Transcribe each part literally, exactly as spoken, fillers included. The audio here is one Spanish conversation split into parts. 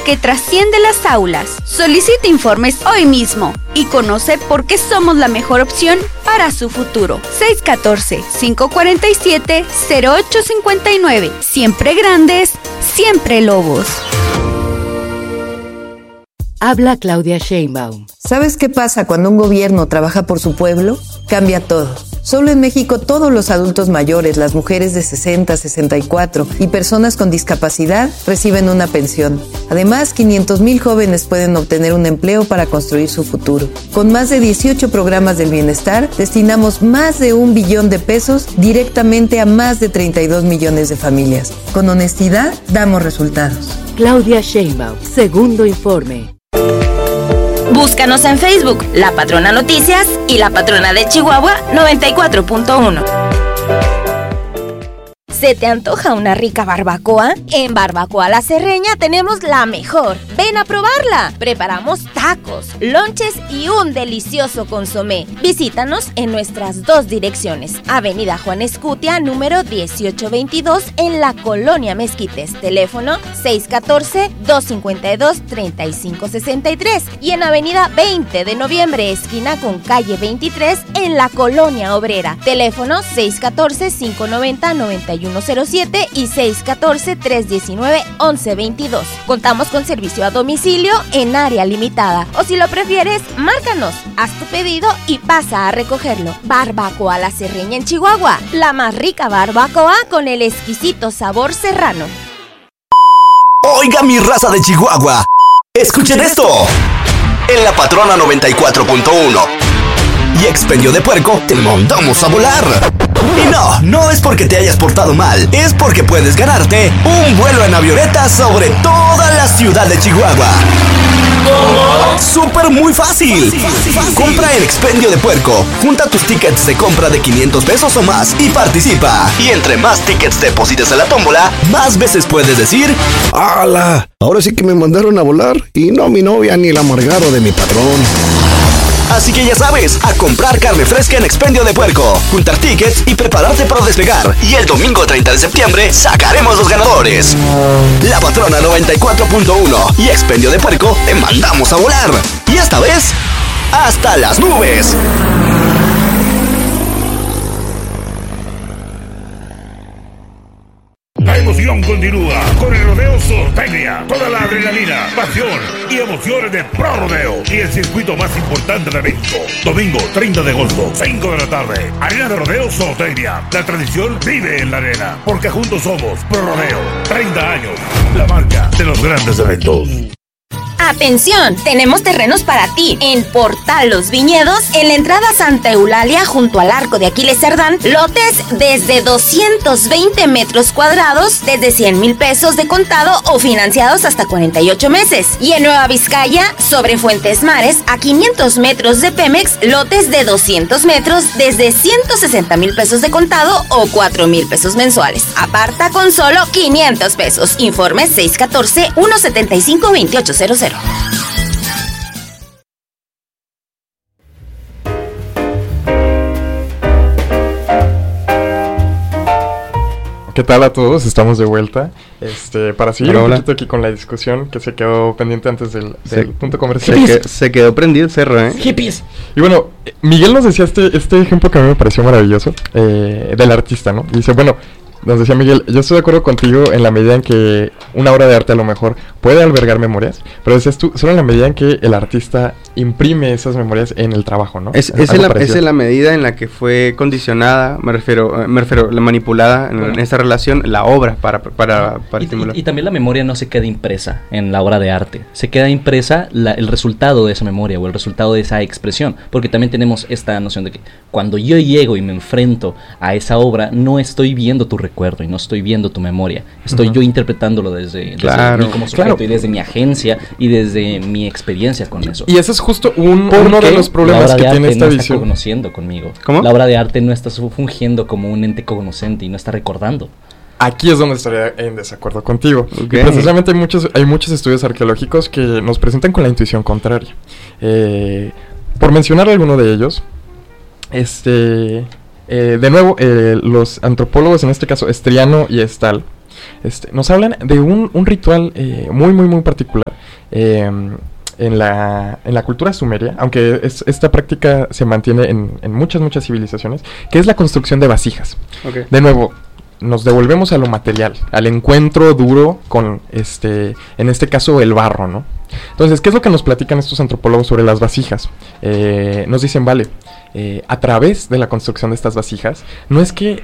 que trasciende las aulas. Solicite informes hoy mismo y conoce por qué somos la mejor opción para su futuro. seis uno cuatro, cinco cuatro siete, cero ocho cinco nueve. Siempre grandes, siempre lobos. Habla Claudia Sheinbaum. ¿Sabes qué pasa cuando un gobierno trabaja por su pueblo? Cambia todo. Solo en México todos los adultos mayores, las mujeres de sesenta, sesenta y cuatro y personas con discapacidad reciben una pensión. Además, quinientos mil jóvenes pueden obtener un empleo para construir su futuro. Con más de dieciocho programas del bienestar, destinamos más de un billón de pesos directamente a más de treinta y dos millones de familias. Con honestidad, damos resultados. Claudia Sheinbaum, segundo informe. Búscanos en Facebook, La Patrona Noticias y La Patrona de Chihuahua noventa y cuatro punto uno. ¿Se te antoja una rica barbacoa? En Barbacoa La Serreña tenemos la mejor. ¡Ven a probarla! Preparamos tacos, lonches y un delicioso consomé. Visítanos en nuestras dos direcciones. Avenida Juan Escutia, número dieciocho veintidós, en la Colonia Mezquites. Teléfono seis uno cuatro, dos cinco dos, tres cinco seis tres. Y en Avenida veinte de noviembre, esquina con calle veintitrés, en la Colonia Obrera. Teléfono seis uno cuatro, cinco nueve cero, nueve uno cero siete y seis uno cuatro, tres uno nueve, once veintidós. Contamos con servicio a domicilio en área limitada. O si lo prefieres, márcanos, haz tu pedido y pasa a recogerlo. Barbacoa La Serreña en Chihuahua. La más rica barbacoa con el exquisito sabor serrano. Oiga, mi raza de Chihuahua, escuchen esto. En La Patrona noventa y cuatro punto uno y Expendio de Puerco te mandamos a volar. Y no, no es porque te hayas portado mal, es porque puedes ganarte un vuelo en avioneta sobre toda la ciudad de Chihuahua. ¿Cómo? Súper muy fácil. Compra en Expendio de Puerco, junta tus tickets de compra de quinientos pesos o más y participa. Y entre más tickets deposites a la tómbola, más veces puedes decir: ¡Hala! Ahora sí que me mandaron a volar y no mi novia ni el amargado de mi patrón. Así que ya sabes, a comprar carne fresca en Expendio de Puerco, juntar tickets y prepararte para despegar. Y el domingo treinta de septiembre sacaremos los ganadores. La Patrona noventa y cuatro punto uno y Expendio de Puerco te mandamos a volar. Y esta vez, hasta las nubes. La emoción continúa con el Rodeo Zootecnia. Toda la adrenalina, pasión y emociones de Pro Rodeo y el circuito más importante de México. Domingo treinta de agosto, cinco de la tarde. Arena de Rodeo Zootecnia. La tradición vive en la arena, porque juntos somos Pro Rodeo. treinta años, la marca de los grandes eventos. ¡Atención! Tenemos terrenos para ti en Portal Los Viñedos, en la entrada Santa Eulalia, junto al Arco de Aquiles Cerdán. Lotes desde doscientos veinte metros cuadrados, desde cien mil pesos de contado o financiados hasta cuarenta y ocho meses. Y en Nueva Vizcaya, sobre Fuentes Mares, a quinientos metros de Pemex, lotes de doscientos metros, desde ciento sesenta mil pesos de contado o cuatro mil pesos mensuales. Aparta con solo quinientos pesos. Informe seis uno cuatro, uno siete cinco, dos ocho cero cero. ¿Qué tal a todos? Estamos de vuelta este, para seguir hola, un hola. poquito aquí con la discusión que se quedó pendiente antes del, del Se- punto comercial. Se, que- se quedó prendido el cerro, ¿eh? Hippies. Y bueno, eh, Miguel nos decía este, este ejemplo que a mí me pareció maravilloso, eh, del artista, ¿no? Y dice, bueno, nos decía Miguel, yo estoy de acuerdo contigo en la medida en que una obra de arte a lo mejor puede albergar memorias, pero decías tú, solo en la medida en que el artista imprime esas memorias en el trabajo, ¿no? Es, es, en la, es en la medida en la que fue condicionada, me refiero, eh, me refiero, la manipulada en, Bueno. en esta relación, la obra para, para, para Y, estimular. y- y también la memoria no se queda impresa en la obra de arte, se queda impresa la- el resultado de esa memoria o el resultado de esa expresión, porque también tenemos esta noción de que cuando yo llego y me enfrento a esa obra, no estoy viendo tu recuerdo y no estoy viendo tu memoria, estoy Ujú. yo interpretándolo desde, desde Claro, mí como sujeto claro. y desde mi agencia y desde mi experiencia con eso. Y ese es justo un, Porque uno de los la problemas obra que de tiene arte esta no visión. está conociendo conmigo. ¿Cómo? La obra de arte no está su- fungiendo como un ente cognoscente y no está recordando. Aquí es donde estaría en desacuerdo contigo. Ok. Y precisamente hay muchos, hay muchos estudios arqueológicos que nos presentan con la intuición contraria. Eh, por mencionar alguno de ellos, este, eh, de nuevo, eh, los antropólogos, en este caso Estriano y Stahl, este, nos hablan de un, un ritual eh, muy, muy, muy particular. Eh, En la, en la cultura sumeria, aunque es, esta práctica se mantiene en, en muchas, muchas civilizaciones, que es la construcción de vasijas. Okay. De nuevo, nos devolvemos a lo material, al encuentro duro con, este, en este caso, el barro, ¿no? Entonces, ¿qué es lo que nos platican estos antropólogos sobre las vasijas? Eh, nos dicen, vale, eh, a través de la construcción de estas vasijas, no es que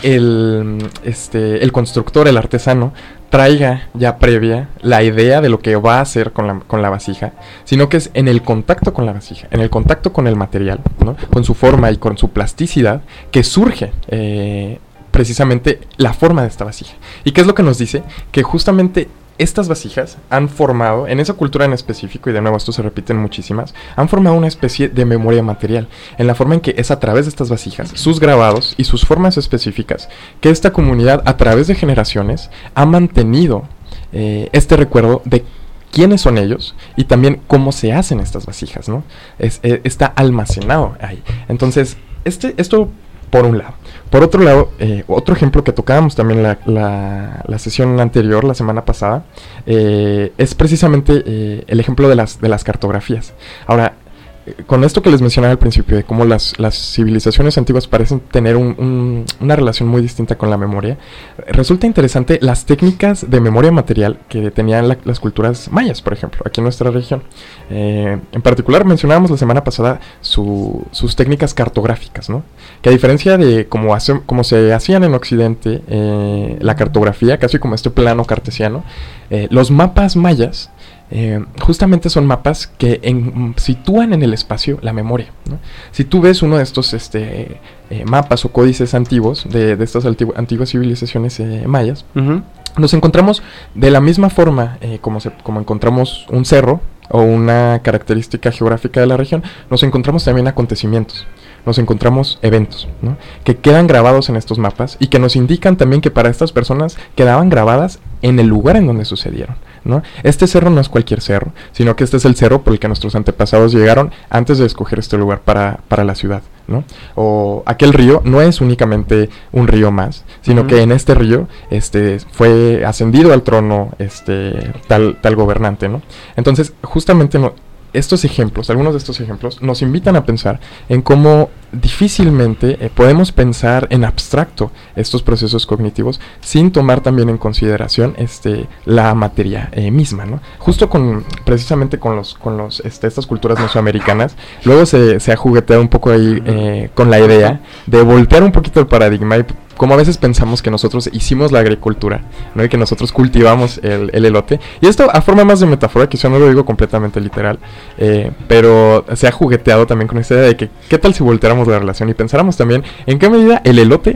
el, este, el constructor, el artesano, traiga ya previa la idea de lo que va a hacer con la, con la vasija, sino que es en el contacto con la vasija, en el contacto con el material, ¿no? Con su forma y con su plasticidad, que surge eh, precisamente la forma de esta vasija. ¿Y qué es lo que nos dice? Que justamente estas vasijas han formado, en esa cultura en específico, y de nuevo esto se repite en muchísimas, han formado una especie de memoria material, en la forma en que es a través de estas vasijas, sus grabados y sus formas específicas, que esta comunidad a través de generaciones ha mantenido eh, este recuerdo de quiénes son ellos y también cómo se hacen estas vasijas, ¿no? Es, eh, está almacenado ahí. Entonces, este, esto por un lado. Por otro lado, eh, otro ejemplo que tocábamos también la, la, la sesión anterior, la semana pasada, eh, es precisamente eh, el ejemplo de las, de las cartografías. Ahora, con esto que les mencionaba al principio, de cómo las, las civilizaciones antiguas parecen tener un, un, una relación muy distinta con la memoria, resulta interesante las técnicas de memoria material que tenían la, las culturas mayas, por ejemplo, aquí en nuestra región. Eh, en particular, mencionábamos la semana pasada su, sus técnicas cartográficas, ¿no? Que a diferencia de cómo, hace, cómo se hacían en Occidente, eh, la cartografía, casi como este plano cartesiano, eh, los mapas mayas, Eh, justamente son mapas que en, sitúan en el espacio la memoria, ¿no? Si tú ves uno de estos este, eh, mapas o códices antiguos de, de estas antigu- antiguas civilizaciones eh, mayas, uh-huh. nos encontramos de la misma forma eh, como, se, como encontramos un cerro o una característica geográfica de la región, nos encontramos también acontecimientos. Nos encontramos eventos, ¿no? Que quedan grabados en estos mapas y que nos indican también que para estas personas quedaban grabadas en el lugar en donde sucedieron, ¿no? Este cerro no es cualquier cerro, sino que este es el cerro por el que nuestros antepasados llegaron antes de escoger este lugar para, para la ciudad, ¿no? O aquel río no es únicamente un río más, sino uh-huh. que en este río este, fue ascendido al trono este, tal, tal gobernante, ¿no? Entonces, justamente no, estos ejemplos, algunos de estos ejemplos, nos invitan a pensar en cómo difícilmente eh, podemos pensar en abstracto estos procesos cognitivos sin tomar también en consideración este, la materia eh, misma, ¿no? Justo con, precisamente con los, con los, este, estas culturas mesoamericanas, luego se, se ha jugueteado un poco ahí eh, con la idea de voltear un poquito el paradigma y como a veces pensamos que nosotros hicimos la agricultura, ¿no? Y que nosotros cultivamos el, el elote. Y esto a forma más de metáfora, que yo no lo digo completamente literal, eh, pero se ha jugueteado también con esta idea de que qué tal si volteáramos la relación y pensáramos también en qué medida el elote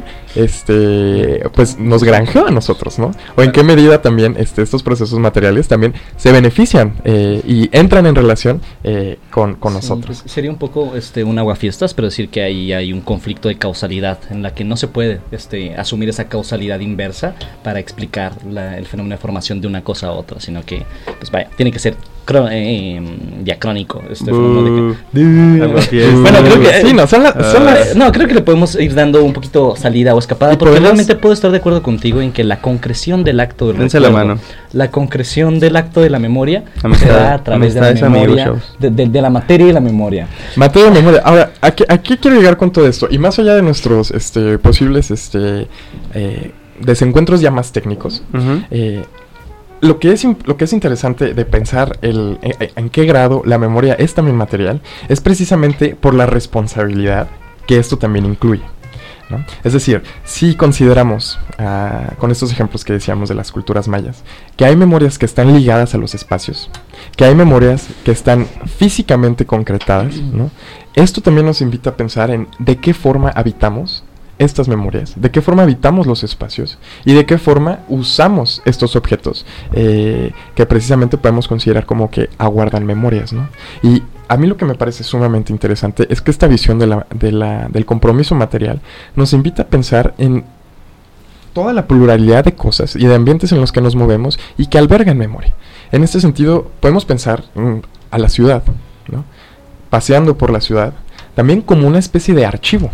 este, pues nos granjeó a nosotros, ¿no? O en qué medida también este, estos procesos materiales también se benefician eh, y entran en relación eh, con, con sí, nosotros. Pues sería un poco este, un aguafiestas, pero decir que ahí hay un conflicto de causalidad en la que no se puede este, asumir esa causalidad inversa para explicar la, el fenómeno de formación de una cosa a otra, sino que, pues vaya, tiene que ser cro- eh, diacrónico este fenómeno de que, uh, bueno, creo que sí, no, son la, son uh, las, no, creo que le podemos ir dando un poquito salida o escapada, porque podemos? realmente puedo estar de acuerdo contigo en que la concreción del acto del recuerdo, la mano. La concreción del acto de la memoria amistad, se da a través de la memoria, de, de, de la materia y la memoria. Materia y memoria. Ahora, aquí, aquí quiero llegar con todo esto, y más allá de nuestros este, posibles este, eh, desencuentros ya más técnicos, uh-huh. eh, Lo que, es, lo que es interesante de pensar el, en, en qué grado la memoria es también material es precisamente por la responsabilidad que esto también incluye, ¿no? Es decir, si consideramos, uh, con estos ejemplos que decíamos de las culturas mayas, que hay memorias que están ligadas a los espacios, que hay memorias que están físicamente concretadas, ¿no? Esto también nos invita a pensar en de qué forma habitamos estas memorias, de qué forma habitamos los espacios y de qué forma usamos estos objetos eh, que precisamente podemos considerar como que aguardan memorias, ¿no? Y a mí lo que me parece sumamente interesante es que esta visión de la, de la, del compromiso material nos invita a pensar en toda la pluralidad de cosas y de ambientes en los que nos movemos y que albergan memoria. En este sentido, podemos pensar mm, a la ciudad, ¿no? Paseando por la ciudad, también como una especie de archivo,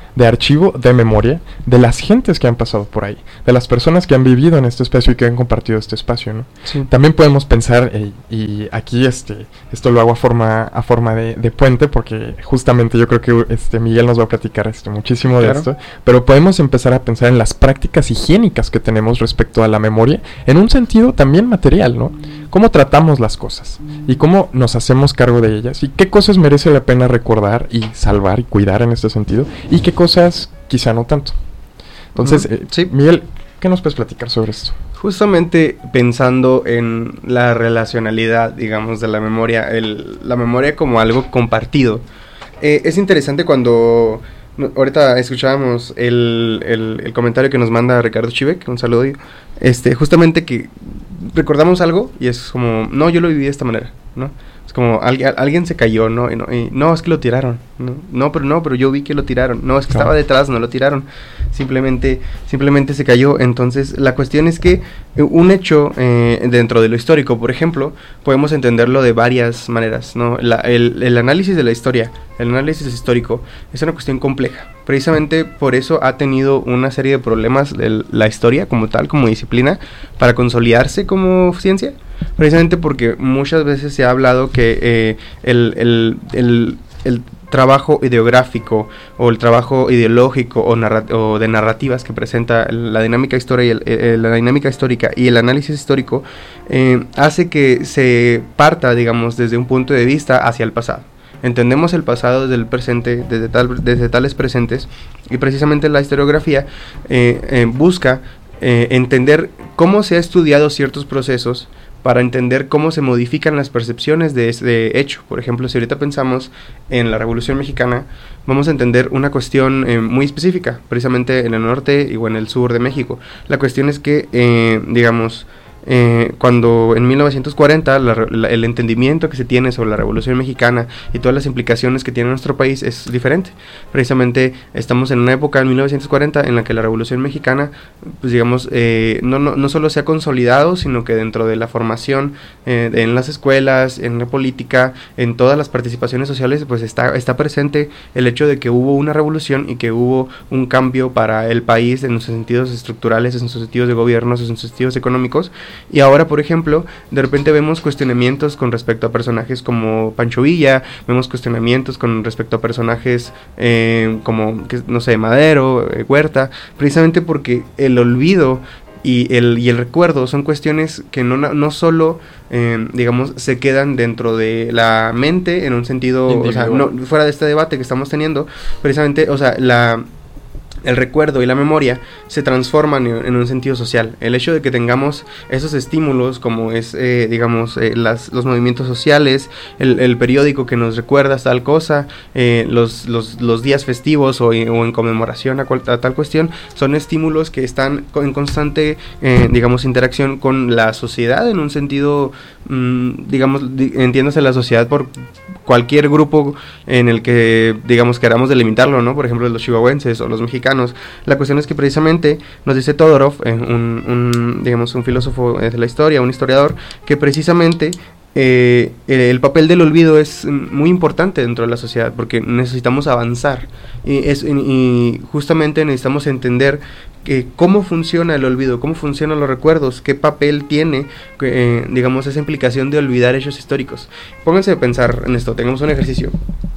de archivo de memoria de las gentes que han pasado por ahí, de las personas que han vivido en este espacio y que han compartido este espacio, ¿no? Sí. También podemos pensar, eh, y aquí este esto lo hago a forma a forma de, de puente, porque justamente yo creo que este Miguel nos va a platicar este muchísimo Claro. de esto, pero podemos empezar a pensar en las prácticas higiénicas que tenemos respecto a la memoria, en un sentido también material, ¿no? Cómo tratamos las cosas y cómo nos hacemos cargo de ellas y qué cosas merece la pena recordar y salvar y cuidar en este sentido y qué cosas quizá no tanto. Entonces, Ujú. eh, Sí. Miguel, ¿qué nos puedes platicar sobre esto? Justamente pensando en la relacionalidad, digamos, de la memoria, el, la memoria como algo compartido. Eh, es interesante cuando no, ahorita escuchábamos el, el, el comentario que nos manda Ricardo Chivek, un saludo, este, justamente que recordamos algo y es como, no, yo lo viví de esta manera, ¿no? Es como, alguien, alguien se cayó, ¿no? Y no, y, no, es que lo tiraron, ¿no? No, pero no, pero yo vi que lo tiraron. No, es que Claro. estaba detrás, no lo tiraron. Simplemente, simplemente se cayó. Entonces, la cuestión es que eh, un hecho eh, dentro de lo histórico, por ejemplo, podemos entenderlo de varias maneras, ¿no? La, el, el análisis de la historia, el análisis histórico, es una cuestión compleja. Precisamente por eso ha tenido una serie de problemas el, la historia como tal, como disciplina, para consolidarse como ciencia. Precisamente porque muchas veces se ha hablado que eh, el, el, el, el trabajo ideográfico o el trabajo ideológico o, narra o de narrativas que presenta la dinámica historia y el, eh, la dinámica histórica y el análisis histórico eh, hace que se parta, digamos, desde un punto de vista hacia el pasado. Entendemos el pasado desde el presente, desde, tal, desde tales presentes, y precisamente la historiografía eh, eh, busca eh, entender cómo se ha estudiado ciertos procesos para entender cómo se modifican las percepciones de ese hecho. Por ejemplo, si ahorita pensamos en la Revolución Mexicana, vamos a entender una cuestión eh, muy específica, precisamente en el norte y o en el sur de México. La cuestión es que, eh, digamos, Eh, cuando en mil novecientos cuarenta la, la, el entendimiento que se tiene sobre la Revolución Mexicana y todas las implicaciones que tiene nuestro país es diferente. Precisamente estamos en una época en mil novecientos cuarenta en la que la Revolución Mexicana, pues digamos, eh, no, no, no solo se ha consolidado, sino que dentro de la formación eh, en las escuelas, en la política, en todas las participaciones sociales, pues está, está presente el hecho de que hubo una revolución y que hubo un cambio para el país en sus sentidos estructurales, en sus sentidos de gobierno, en sus sentidos económicos. Y ahora, por ejemplo, de repente vemos cuestionamientos con respecto a personajes como Pancho Villa, vemos cuestionamientos con respecto a personajes eh, como, que, no sé, Madero, eh, Huerta, precisamente porque el olvido y el, y el recuerdo son cuestiones que no, no solo, eh, digamos, se quedan dentro de la mente en un sentido, o sea, no, fuera de este debate que estamos teniendo, precisamente, o sea, la... el recuerdo y la memoria se transforman en, en un sentido social. El hecho de que tengamos esos estímulos como es, eh, digamos, eh, las, los movimientos sociales, el, el periódico que nos recuerda tal cosa, eh, los, los, los días festivos o, o en conmemoración a, cual, a tal cuestión, son estímulos que están en constante, eh, digamos, interacción con la sociedad en un sentido, mmm, digamos, di, entiéndase la sociedad por cualquier grupo en el que, digamos, queramos delimitarlo, ¿no? Por ejemplo, los chihuahuenses o los mexicanos. La cuestión es que precisamente nos dice Todorov, eh, un, un, digamos, un filósofo de la historia, un historiador, que precisamente eh, el papel del olvido es muy importante dentro de la sociedad porque necesitamos avanzar y, es, y, y justamente necesitamos entender que cómo funciona el olvido, cómo funcionan los recuerdos, qué papel tiene, eh, digamos, esa implicación de olvidar hechos históricos. Pónganse a pensar en esto, tengamos un ejercicio.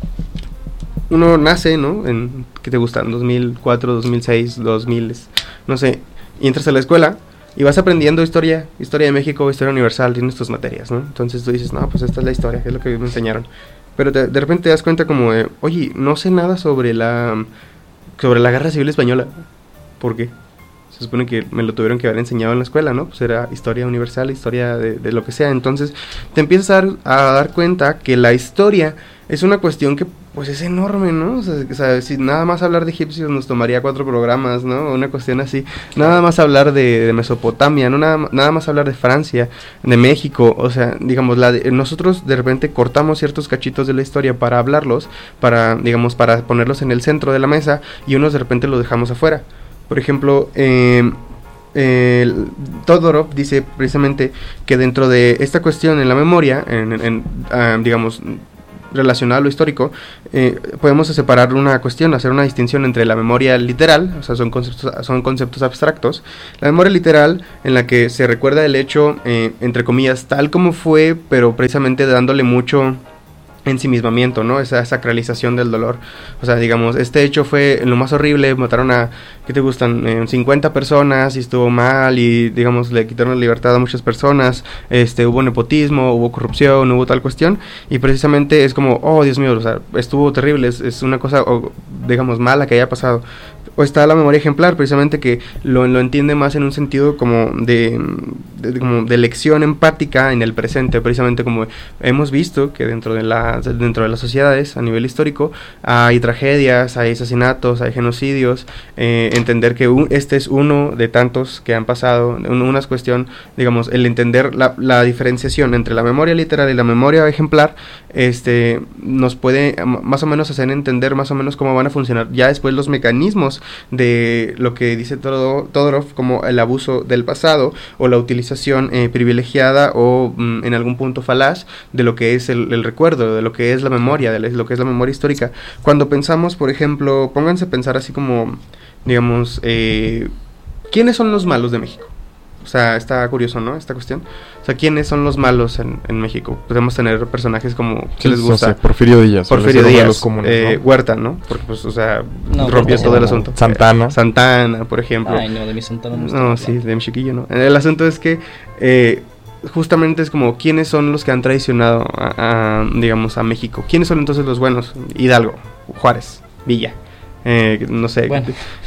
Uno nace, ¿no? En, ¿qué te gustan? dos mil cuatro, dos mil seis, dos mil, no sé, y entras a la escuela y vas aprendiendo historia, historia de México, historia universal, tienes tus materias, ¿no? Entonces tú dices, no, pues esta es la historia, es lo que me enseñaron. Pero te, de repente te das cuenta como de, oye, no sé nada sobre la, sobre la Guerra Civil Española. ¿Por qué? Se supone que me lo tuvieron que haber enseñado en la escuela, ¿no? Pues era historia universal, historia de, de lo que sea. Entonces te empiezas a dar, a dar cuenta que la historia es una cuestión que pues es enorme, ¿no? O sea, o sea, si nada más hablar de egipcios nos tomaría cuatro programas, ¿no? Una cuestión así. Nada más hablar de, de Mesopotamia, no nada, nada más hablar de Francia, de México, o sea, digamos, la de, nosotros de repente cortamos ciertos cachitos de la historia para hablarlos, para, digamos, para ponerlos en el centro de la mesa y unos de repente los dejamos afuera. Por ejemplo, eh, eh, Todorov dice precisamente que dentro de esta cuestión en la memoria, en, en, en uh, digamos, relacionado a lo histórico, eh, podemos separar una cuestión, hacer una distinción entre la memoria literal, o sea, son conceptos, son conceptos abstractos, la memoria literal en la que se recuerda el hecho, eh, entre comillas, tal como fue, pero precisamente dándole mucho ensimismamiento, ¿no? Esa sacralización del dolor. O sea, digamos, este hecho fue lo más horrible, mataron a, ¿qué te gustan? Eh, cincuenta personas y estuvo mal y, digamos, le quitaron la libertad a muchas personas, este, hubo nepotismo, hubo corrupción, hubo tal cuestión, y precisamente es como, oh, Dios mío, o sea, estuvo terrible, es, es una cosa, o, digamos, mala que haya pasado. O está la memoria ejemplar, precisamente que lo, lo entiende más en un sentido como de, de, como de lección empática en el presente, precisamente como hemos visto que dentro de, la, dentro de las sociedades a nivel histórico hay tragedias, hay asesinatos, hay genocidios, eh, entender que un, este es uno de tantos que han pasado, un, una cuestión, digamos, el entender la, la diferenciación entre la memoria literal y la memoria ejemplar, este, nos puede más o menos hacer entender más o menos cómo van a funcionar ya después los mecanismos de lo que dice Todorov como el abuso del pasado o la utilización eh, privilegiada o mm, en algún punto falaz de lo que es el, el recuerdo, de lo que es la memoria, de lo que es la memoria histórica. Cuando pensamos, por ejemplo, pónganse a pensar así como, digamos, eh, ¿quiénes son los malos de México? O sea, está curioso, ¿no? Esta cuestión. O sea, ¿quiénes son los malos en, en México? Podemos tener personajes como, ¿qué sí, les gusta? No sé, Porfirio Díaz. Porfirio Díaz, comunes, eh, ¿no? Huerta, ¿no? Porque, pues, o sea, no, rompió todo el asunto. Santana. Eh, Santana, por ejemplo. Ay, no, de mi Santana no está. No, sí, de mi chiquillo, ¿no? El asunto es que, eh, justamente es como, ¿quiénes son los que han traicionado a, a, digamos, a México? ¿Quiénes son entonces los buenos? Hidalgo, Juárez, Villa. Eh, no sé. Bueno,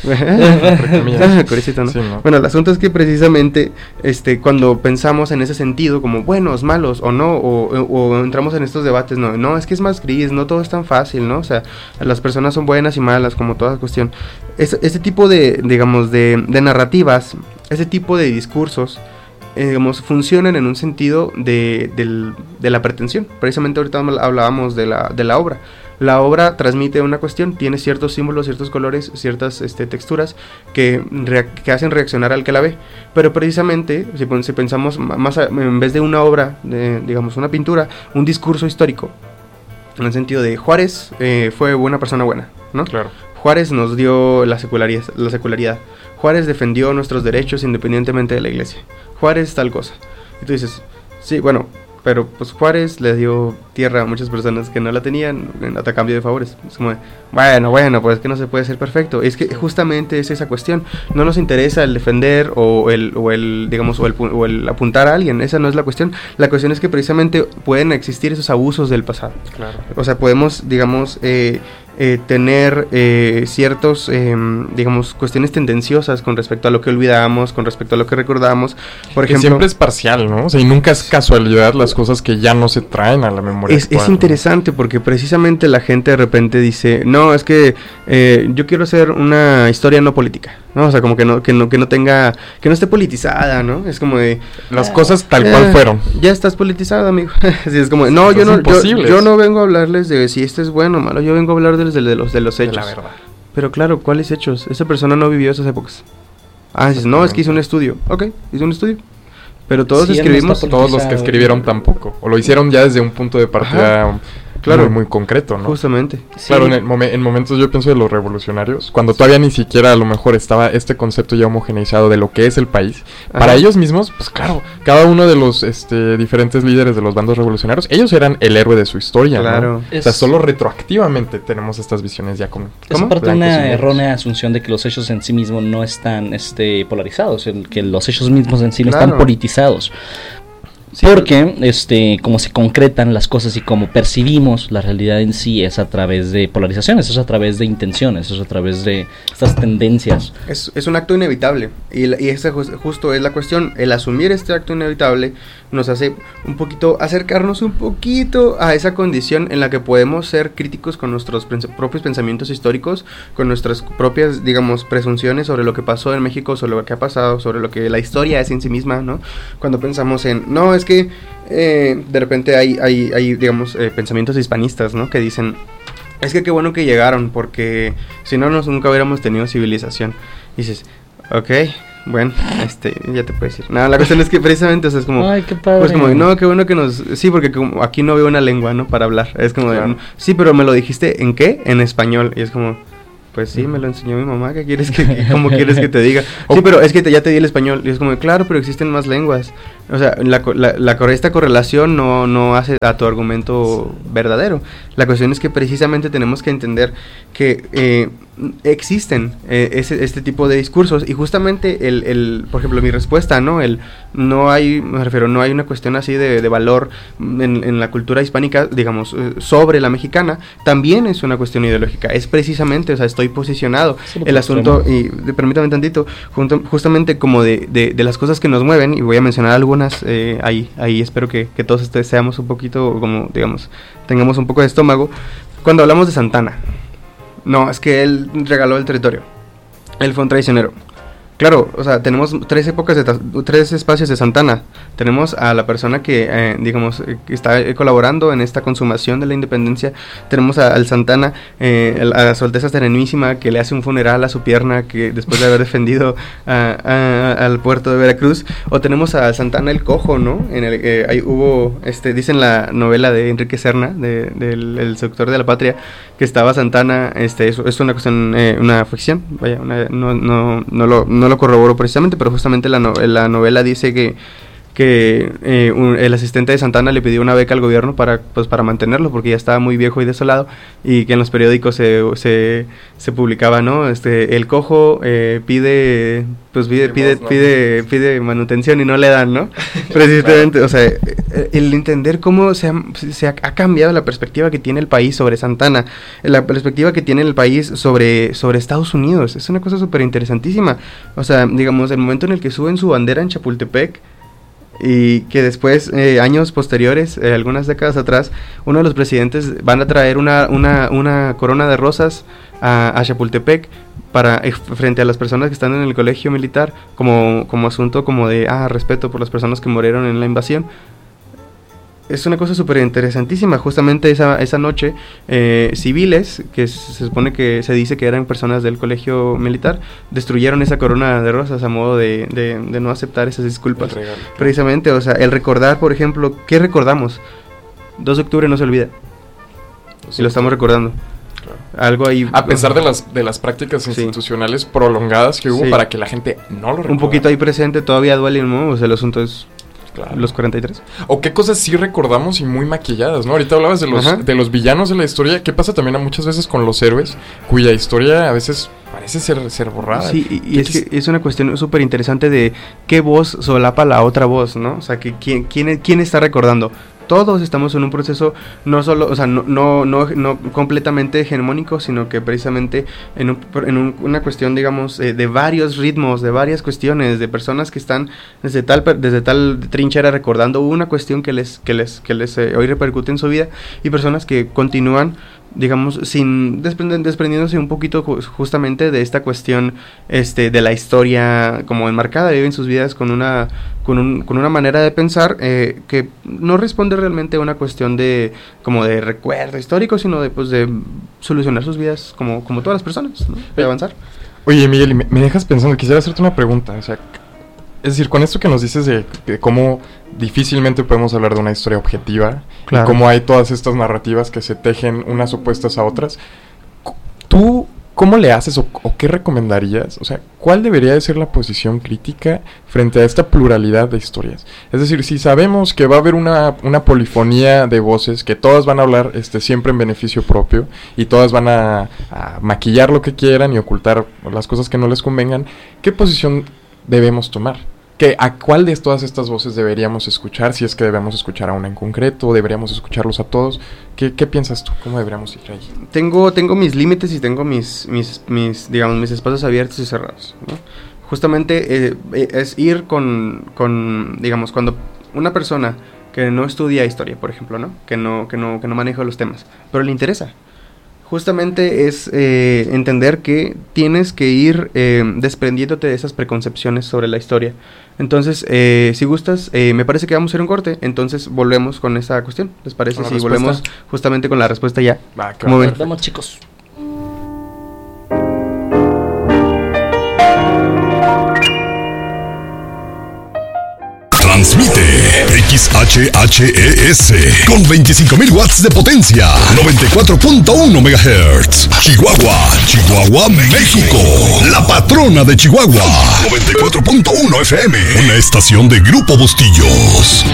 Curecito, ¿no? Sí, ¿no? Bueno, el asunto es que precisamente este, cuando pensamos en ese sentido, como buenos, malos o no, o, o entramos en estos debates, no, no, es que es más gris, no todo es tan fácil, ¿no? O sea, las personas son buenas y malas, como toda cuestión. Es, ese tipo de, digamos, de, de narrativas, ese tipo de discursos, eh, digamos, funcionan en un sentido de, del, de la pretensión. Precisamente ahorita hablábamos de la, de la obra. La obra transmite una cuestión, tiene ciertos símbolos, ciertos colores, ciertas este, texturas que, que hacen reaccionar al que la ve. Pero precisamente, si, si pensamos más a, en vez de una obra, de, digamos una pintura, un discurso histórico, en el sentido de Juárez eh, fue una persona buena, ¿no? Claro. Juárez nos dio la secularidad, la secularidad. Juárez defendió nuestros derechos independientemente de la iglesia. Juárez tal cosa. Y tú dices, sí, bueno, pero pues Juárez le dio tierra a muchas personas que no la tenían a cambio de favores. Es como, de, bueno, bueno, pues es que no se puede ser perfecto. Es que justamente es esa cuestión. No nos interesa el defender o el, o el digamos, o el, o el apuntar a alguien. Esa no es la cuestión. La cuestión es que precisamente pueden existir esos abusos del pasado. Claro. O sea, podemos, digamos, eh, eh, tener eh, ciertos, eh, digamos, cuestiones tendenciosas con respecto a lo que olvidamos, con respecto a lo que recordamos. Por que ejemplo, siempre es parcial, ¿no? O sea, y nunca es casualidad las cosas que ya no se traen a la memoria. Es, es interesante, ¿no? Porque precisamente la gente de repente dice, no, es que eh, yo quiero hacer una historia no política, ¿no? O sea, como que no, que no, que no tenga, que no esté politizada, ¿no? Es como de las cosas tal eh, cual fueron. Ya estás politizado, amigo. Así es como de, no, yo no, yo, yo no vengo a hablarles de si este es bueno o malo, yo vengo a hablarles de, de los de los hechos. De la verdad. Pero claro, ¿cuáles hechos? Esa persona no vivió esas épocas. Ah, dices, no, es que hizo un estudio. Ok, hizo un estudio. Pero todos sí, escribimos, no todos los que escribieron tampoco, o lo hicieron ya desde un punto de partida. Ajá. Claro, muy, muy concreto, ¿no? Justamente. Sí. Claro, en, el momen- en momentos yo pienso de los revolucionarios, cuando todavía ni siquiera a lo mejor estaba este concepto ya homogeneizado de lo que es el país. Ajá. Para ellos mismos, pues claro, cada uno de los este, diferentes líderes de los bandos revolucionarios, ellos eran el héroe de su historia, claro. ¿no? Es... O sea, solo retroactivamente tenemos estas visiones ya como... Es parte de una errónea asunción de que los hechos en sí mismos no están este, polarizados, el, que los hechos mismos en sí no claro. están politizados. Sí, porque este como se concretan las cosas y como percibimos la realidad en sí es a través de polarizaciones, es a través de intenciones, es a través de estas tendencias. Es, es un acto inevitable y, y esa justo es la cuestión, el asumir este acto inevitable nos hace un poquito, acercarnos un poquito a esa condición en la que podemos ser críticos con nuestros pens- propios pensamientos históricos, con nuestras propias, digamos, presunciones sobre lo que pasó en México, sobre lo que ha pasado, sobre lo que la historia es en sí misma, ¿no? Cuando pensamos en, no, es que eh, de repente hay, hay, hay digamos, eh, pensamientos hispanistas, ¿no? Que dicen, es que qué bueno que llegaron, porque si no, nos nunca hubiéramos tenido civilización. Y dices, ok, Bueno, este, ya te puedo decir. No, la cuestión es que precisamente, o sea, es como... Ay, qué padre. Pues como, no, qué bueno que nos... Sí, porque como aquí no veo una lengua, ¿no? Para hablar. Es como, claro. de, sí, pero me lo dijiste, ¿en qué? En español. Y es como... Pues sí, me lo enseñó mi mamá, ¿qué quieres que, cómo quieres que te diga? Sí, pero es que te, ya te di el español. Y es como, claro, pero existen más lenguas. O sea, la, la, la, esta correlación no, no hace a tu argumento verdadero. La cuestión es que precisamente tenemos que entender que eh, existen eh, ese, este tipo de discursos y justamente el, el, por ejemplo, mi respuesta, ¿no? El, no hay, me refiero, no hay una cuestión así de, de valor en, en la cultura hispánica, digamos, eh, sobre la mexicana, también es una cuestión ideológica. Es precisamente, o sea, estoy posicionado sí, el asunto, y de, permítame tantito, junto, justamente como de, de, de las cosas que nos mueven, y voy a mencionar algunas eh, ahí, ahí espero que, que todos este, seamos un poquito, como, digamos, tengamos un poco de estómago. Cuando hablamos de Santana, no, es que él regaló el territorio, él fue un traicionero. Claro, o sea, tenemos tres épocas, de tres espacios de Santana. Tenemos a la persona que, eh, digamos, eh, que está eh, colaborando en esta consumación de la independencia. Tenemos a, al Santana, eh, a Su Alteza Serenísima, que le hace un funeral a su pierna que después de haber defendido a, a, al puerto de Veracruz. O tenemos a Santana el Cojo, ¿no? En el eh, ahí hubo, este, dicen la novela de Enrique Serna, de, del el seductor de la patria, que estaba Santana, este, eso es una cuestión, eh, una ficción, vaya, una, no, no, no lo, no lo corroboro precisamente, pero justamente la, no, la novela dice que que eh, un, el asistente de Santana le pidió una beca al gobierno para pues para mantenerlo porque ya estaba muy viejo y desolado, y que en los periódicos se se, se publicaba, ¿no? Este, el cojo eh, pide pues pide pide, pide pide manutención y no le dan, ¿no? Precisamente, o sea, el entender cómo se ha, se ha, ha cambiado la perspectiva que tiene el país sobre Santana, la perspectiva que tiene el país sobre sobre Estados Unidos, es una cosa súper interesantísima. O sea, digamos, el momento en el que suben su bandera en Chapultepec, y que después, eh, años posteriores, eh, algunas décadas atrás, uno de los presidentes van a traer una, una, una corona de rosas a, a Chapultepec para eh, frente a las personas que están en el colegio militar, como, como asunto como de, ah, respeto por las personas que murieron en la invasión. Es una cosa súper interesantísima. Justamente esa, esa noche, eh, civiles, que se supone que se dice que eran personas del colegio militar, destruyeron esa corona de rosas a modo de, de, de no aceptar esas disculpas. Regalo, precisamente, o sea, el recordar, por ejemplo, ¿qué recordamos? dos de octubre no se olvida. Y lo estamos recordando. Claro. Algo ahí... A pesar de las, de las prácticas institucionales sí. prolongadas que hubo sí. para que la gente no lo recuerde. Un poquito ahí presente, todavía duele, ¿no? O sea, el asunto es... Claro. Los cuarenta y tres. O qué cosas sí recordamos y muy maquilladas, ¿no? Ahorita hablabas de los, de los villanos de la historia. ¿Qué pasa también a muchas veces con los héroes? Cuya historia a veces parece ser, ser borrada. Sí, y, y es que es una cuestión súper interesante de qué voz solapa la otra voz, ¿no? O sea, que quién, quién, quién está recordando. Todos estamos en un proceso no solo, o sea, no no no, no completamente hegemónico, sino que precisamente en, un, en un, una cuestión, digamos, eh, de varios ritmos, de varias cuestiones, de personas que están desde tal desde tal trinchera recordando una cuestión que les que les que les eh, hoy repercute en su vida, y personas que continúan, digamos, sin desprend- desprendiéndose un poquito ju- justamente de esta cuestión este de la historia como enmarcada, viven sus vidas con una con un con una manera de pensar eh, que no responde realmente a una cuestión de como de recuerdo histórico, sino de pues de solucionar sus vidas como como todas las personas, ¿no? De avanzar. Oye, Miguel, me, me dejas pensando, quisiera hacerte una pregunta, o sea, es decir, con esto que nos dices de, de cómo difícilmente podemos hablar de una historia objetiva, claro, y cómo hay todas estas narrativas que se tejen unas opuestas a otras, ¿tú cómo le haces o, o qué recomendarías? O sea, ¿cuál debería de ser la posición crítica frente a esta pluralidad de historias? Es decir, si sabemos que va a haber una, una polifonía de voces, que todas van a hablar este, siempre en beneficio propio, y todas van a, a maquillar lo que quieran y ocultar las cosas que no les convengan, ¿qué posición debemos tomar? ¿Qué, ¿A cuál de todas estas voces deberíamos escuchar? Si es que debemos escuchar a una en concreto, deberíamos escucharlos a todos. ¿Qué, qué piensas tú? ¿Cómo deberíamos ir ahí? Tengo, tengo mis límites y tengo mis, mis, mis, digamos, mis espacios abiertos y cerrados, ¿no? Justamente eh, es ir con, con, digamos, cuando una persona que no estudia historia, por ejemplo, ¿no? Que no, que no, que no maneja los temas, pero le interesa. Justamente es eh, entender que tienes que ir eh, desprendiéndote de esas preconcepciones sobre la historia. Entonces, eh, si gustas, eh, me parece que vamos a hacer un corte, entonces volvemos con esa cuestión. ¿Les parece si respuesta? Volvemos justamente con la respuesta ya? Va, claro. Nos vemos, chicos. X H H E S con veinticinco mil watts de potencia, noventa y cuatro punto uno megahertz. Chihuahua, Chihuahua, México. La patrona de Chihuahua. noventa y cuatro punto uno F M. Una estación de Grupo Bustillos.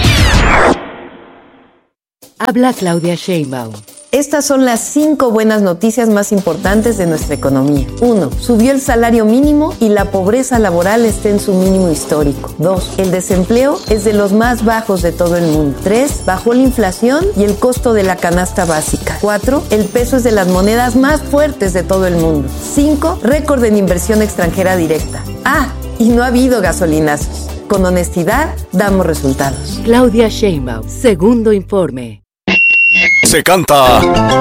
Habla Claudia Sheinbaum. Estas son las cinco buenas noticias más importantes de nuestra economía. uno. Subió el salario mínimo y la pobreza laboral está en su mínimo histórico. dos. El desempleo es de los más bajos de todo el mundo. tres. Bajó la inflación y el costo de la canasta básica. cuatro. El peso es de las monedas más fuertes de todo el mundo. cinco. Récord en inversión extranjera directa. Ah, y no ha habido gasolinazos. Con honestidad, damos resultados. Claudia Sheinbaum, segundo informe. Se canta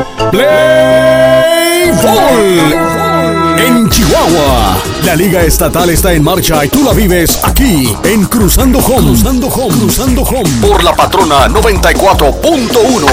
Play Ball en Chihuahua. La Liga Estatal está en marcha y tú la vives aquí en Cruzando Home. Cruzando Home. Cruzando Home. Por la patrona noventa y cuatro punto uno.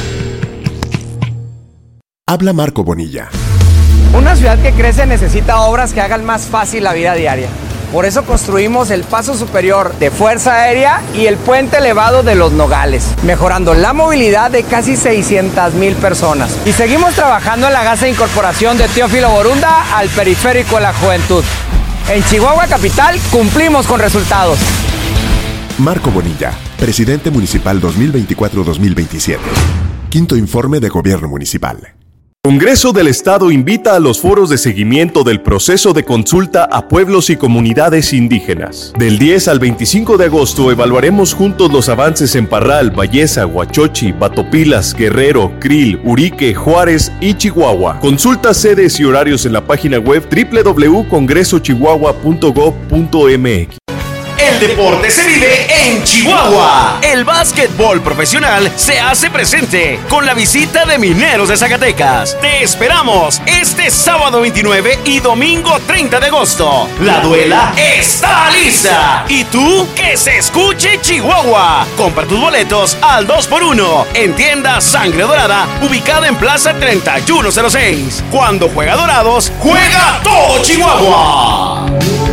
Habla Marco Bonilla. Una ciudad que crece necesita obras que hagan más fácil la vida diaria. Por eso construimos el paso superior de Fuerza Aérea y el puente elevado de Los Nogales, mejorando la movilidad de casi seiscientas mil personas. Y seguimos trabajando en la gas de incorporación de Teófilo Borunda al periférico de la juventud. En Chihuahua Capital cumplimos con resultados. Marco Bonilla, presidente municipal dos mil veinticuatro a dos mil veintisiete. Quinto informe de gobierno municipal. Congreso del Estado invita a los foros de seguimiento del proceso de consulta a pueblos y comunidades indígenas. Del diez al veinticinco de agosto evaluaremos juntos los avances en Parral, Valleza, Huachochi, Batopilas, Guerrero, Krill, Urique, Juárez y Chihuahua. Consulta sedes y horarios en la página web doble u doble u doble u punto congreso chihuahua punto gob punto m x. El deporte se vive en Chihuahua. El básquetbol profesional se hace presente con la visita de Mineros de Zacatecas. Te esperamos este sábado veintinueve y domingo treinta de agosto. La duela está lista. ¿Y tú? Que se escuche Chihuahua. Compra tus boletos al dos por uno en tienda Sangre Dorada, ubicada en Plaza treinta y uno cero seis. Cuando juega Dorados, juega todo Chihuahua.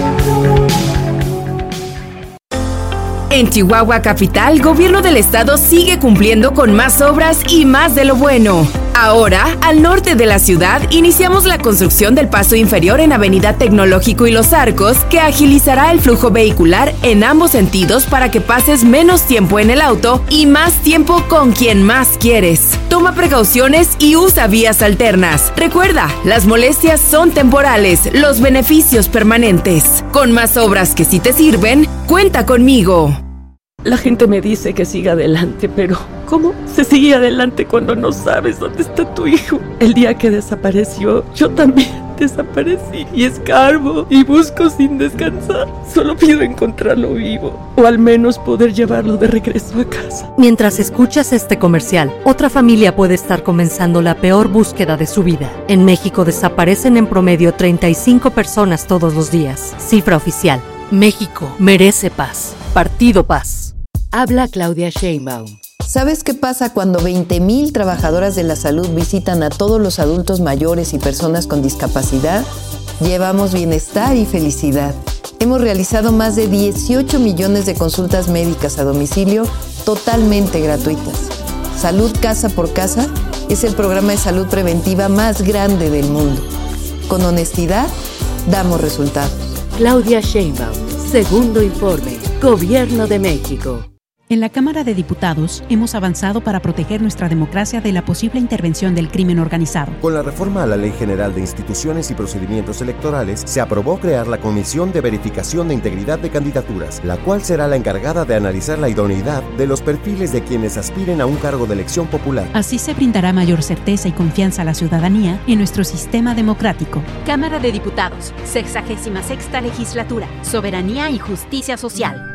En Chihuahua Capital, Gobierno del Estado sigue cumpliendo con más obras y más de lo bueno. Ahora, al norte de la ciudad, iniciamos la construcción del paso inferior en Avenida Tecnológico y Los Arcos, que agilizará el flujo vehicular en ambos sentidos para que pases menos tiempo en el auto y más tiempo con quien más quieres. Toma precauciones y usa vías alternas. Recuerda, las molestias son temporales, los beneficios permanentes. Con más obras que sí te sirven, cuenta conmigo. La gente me dice que siga adelante, pero ¿cómo se sigue adelante cuando no sabes dónde está tu hijo? El día que desapareció, yo también desaparecí y escarbo y busco sin descansar. Solo pido encontrarlo vivo o al menos poder llevarlo de regreso a casa. Mientras escuchas este comercial, otra familia puede estar comenzando la peor búsqueda de su vida. En México desaparecen en promedio treinta y cinco personas todos los días. Cifra oficial. México merece paz. Partido Paz. Habla Claudia Sheinbaum. ¿Sabes qué pasa cuando veinte mil trabajadoras de la salud visitan a todos los adultos mayores y personas con discapacidad? Llevamos bienestar y felicidad. Hemos realizado más de dieciocho millones de consultas médicas a domicilio totalmente gratuitas. Salud Casa por Casa es el programa de salud preventiva más grande del mundo. Con honestidad, damos resultados. Claudia Sheinbaum, segundo informe, Gobierno de México. En la Cámara de Diputados hemos avanzado para proteger nuestra democracia de la posible intervención del crimen organizado. Con la reforma a la Ley General de Instituciones y Procedimientos Electorales, se aprobó crear la Comisión de Verificación de Integridad de Candidaturas, la cual será la encargada de analizar la idoneidad de los perfiles de quienes aspiren a un cargo de elección popular. Así se brindará mayor certeza y confianza a la ciudadanía en nuestro sistema democrático. Cámara de Diputados, sexagésima sexta legislatura, Soberanía y Justicia Social.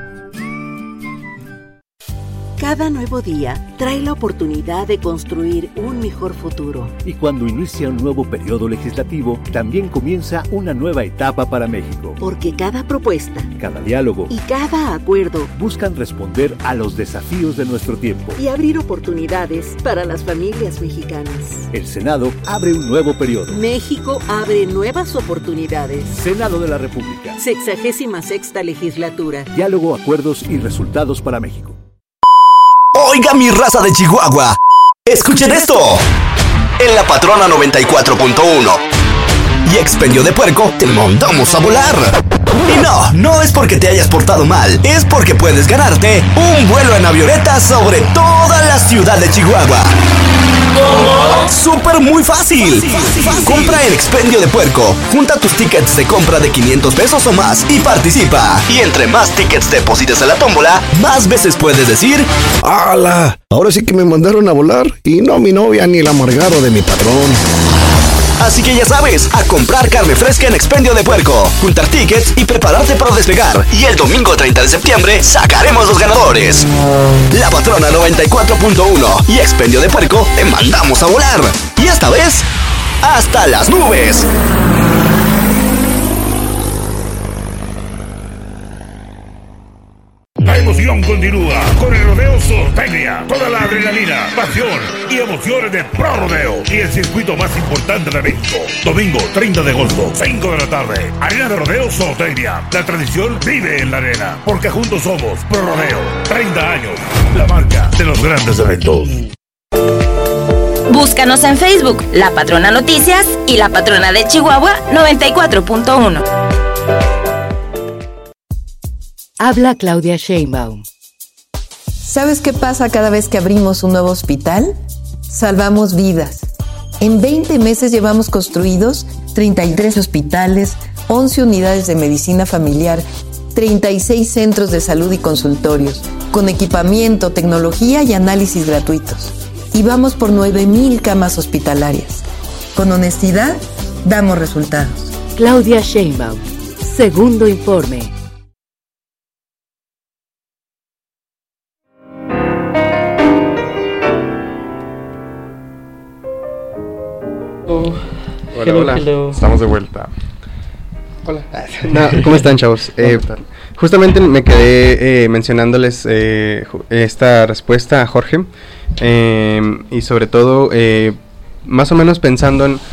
Cada nuevo día trae la oportunidad de construir un mejor futuro. Y cuando inicia un nuevo periodo legislativo, también comienza una nueva etapa para México. Porque cada propuesta, cada diálogo y cada acuerdo buscan responder a los desafíos de nuestro tiempo y abrir oportunidades para las familias mexicanas. El Senado abre un nuevo periodo. México abre nuevas oportunidades. Senado de la República. Sexagésima sexta legislatura. Diálogo, acuerdos y resultados para México. Oiga mi raza de Chihuahua, escuchen esto. En La Patrona noventa y cuatro punto uno y Expendio de Puerco te mandamos a volar. Y no, no es porque te hayas portado mal, es porque puedes ganarte un vuelo en avioneta sobre toda la ciudad de Chihuahua. ¿Cómo? Súper muy fácil. fácil. Compra en Expendio de Puerco, junta tus tickets de compra de quinientos pesos o más y participa. Y entre más tickets deposites a la tómbola, más veces puedes decir: ¡Hala! Ahora sí que me mandaron a volar y no mi novia ni el amargado de mi patrón. Así que ya sabes, a comprar carne fresca en Expendio de Puerco, juntar tickets y prepararte para despegar. Y el domingo treinta de septiembre sacaremos los ganadores. La Patrona noventa y cuatro punto uno y Expendio de Puerco te mandamos a volar. Y esta vez, hasta las nubes. La emoción continúa con el Rodeo Zootecnia. Toda la adrenalina, pasión y emociones de Pro Rodeo y el circuito más importante de México. Domingo treinta de agosto, cinco de la tarde. Arena de Rodeo Zootecnia. La tradición vive en la arena, porque juntos somos Pro Rodeo. treinta años, la marca de los grandes eventos. Búscanos en Facebook, La Patrona Noticias y La Patrona de Chihuahua noventa y cuatro punto uno. Habla Claudia Sheinbaum. ¿Sabes qué pasa cada vez que abrimos un nuevo hospital? Salvamos vidas. En veinte meses llevamos construidos treinta y tres hospitales, once unidades de medicina familiar, treinta y seis centros de salud y consultorios, con equipamiento, tecnología y análisis gratuitos. Y vamos por nueve mil camas hospitalarias. Con honestidad, damos resultados. Claudia Sheinbaum. Segundo informe. Hola, hello, hola. Hello. Estamos de vuelta. Hola. No, ¿cómo están, chavos? Eh, justamente me quedé eh, mencionándoles eh, esta respuesta a Jorge eh, y sobre todo eh, más o menos pensando en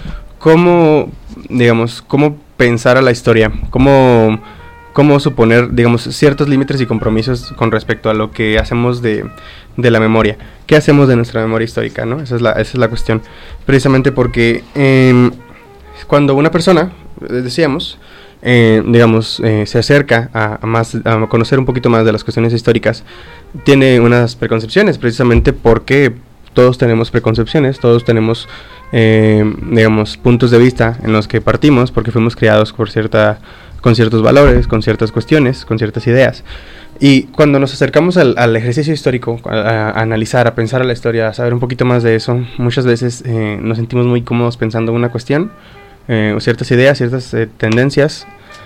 cómo, digamos, cómo pensar a la historia, cómo, cómo suponer, digamos, ciertos límites y compromisos con respecto a lo que hacemos de, de la memoria. ¿Qué hacemos de nuestra memoria histórica, no? Esa es la, esa es la cuestión. Precisamente porque eh, cuando una persona, decíamos, eh, digamos, eh, se acerca a, a, más, a conocer un poquito más de las cuestiones históricas, tiene unas preconcepciones, precisamente porque todos tenemos preconcepciones, todos tenemos, eh, digamos, puntos de vista en los que partimos, porque fuimos criados por cierta, con ciertos valores, con ciertas cuestiones, con ciertas ideas. Y cuando nos acercamos al, al ejercicio histórico, a, a analizar, a pensar a la historia, a saber un poquito más de eso, muchas veces eh, nos sentimos muy cómodos pensando en una cuestión, eh, o ciertas ideas, ciertas eh, tendencias,